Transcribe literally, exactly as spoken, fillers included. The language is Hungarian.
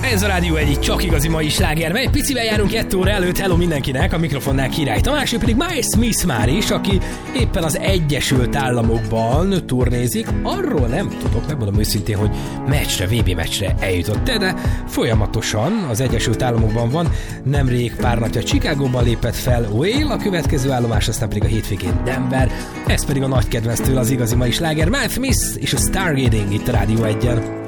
Ez a Rádió egyik csak igazi mai sláger, mely picivel járunk egy óra előtt. Hello mindenkinek, a mikrofonnál Király Tamás, ő pedig Miles Smith már is, aki éppen az Egyesült Államokban turnézik. Arról nem tudok, megmondom őszintén, hogy meccsre, vé bé meccsre eljutott-e, de folyamatosan az Egyesült Államokban van. Nemrég pár napja Chicagóban lépett fel Whale, a következő állomás, aztán pedig a hétvégén Denver. Ez pedig a nagy kedvenctől az igazi mai sláger, Miles Smith és a Stargazing itt a Rádió egyen.